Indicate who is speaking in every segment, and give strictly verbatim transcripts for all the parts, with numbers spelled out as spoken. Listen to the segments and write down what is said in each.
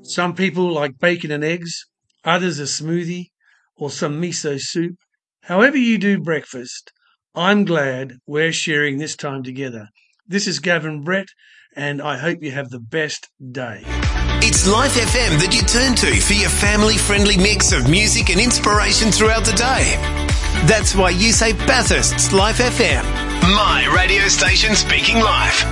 Speaker 1: Some people like bacon and eggs, others a smoothie or some miso soup. However you do breakfast, I'm glad we're sharing this time together. This is Gavin Brett, and I hope you have the best day.
Speaker 2: It's Life F M that you turn to for your family-friendly mix of music and inspiration throughout the day. That's why you say Bathurst's Life F M. My radio station speaking life.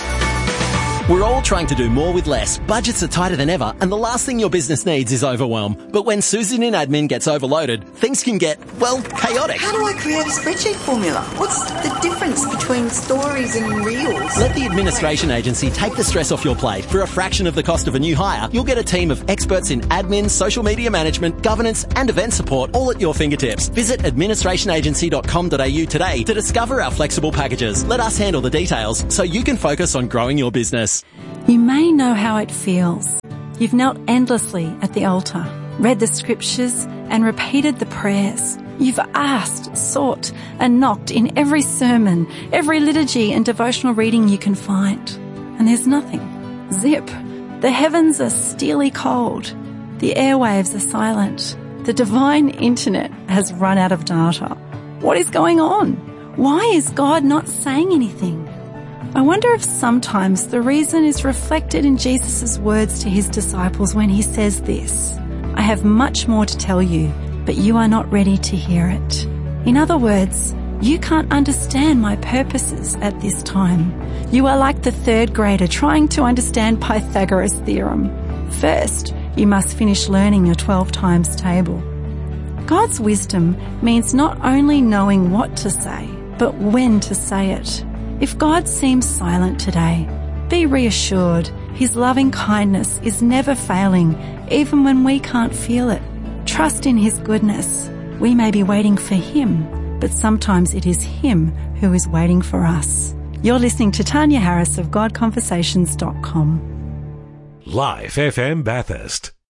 Speaker 3: We're all trying to do more with less. Budgets are tighter than ever, and the last thing your business needs is overwhelm. But when Susan in admin gets overloaded, things can get, well, chaotic.
Speaker 4: How do I create a spreadsheet formula? What's the difference between stories and reels?
Speaker 3: Let the administration agency take the stress off your plate. For a fraction of the cost of a new hire, you'll get a team of experts in admin, social media management, governance, and event support, all at your fingertips. Visit administration agency dot com dot a u today to discover our flexible packages. Let us handle the details so you can focus on growing your business.
Speaker 5: You may know how it feels. You've knelt endlessly at the altar, read the scriptures and repeated the prayers. You've asked, sought and knocked in every sermon, every liturgy and devotional reading you can find. And there's nothing. Zip. The heavens are steely cold. The airwaves are silent. The divine internet has run out of data. What is going on? Why is God not saying anything? I wonder if sometimes the reason is reflected in Jesus' words to his disciples when he says this: I have much more to tell you, but you are not ready to hear it. In other words, you can't understand my purposes at this time. You are like the third grader trying to understand Pythagoras' theorem. First, you must finish learning your twelve times table. God's wisdom means not only knowing what to say, but when to say it. If God seems silent today, be reassured his loving kindness is never failing, even when we can't feel it. Trust in his goodness. We may be waiting for him, but sometimes it is him who is waiting for us. You're listening to Tanya Harris of God Conversations dot com.
Speaker 6: Life F M Bathurst.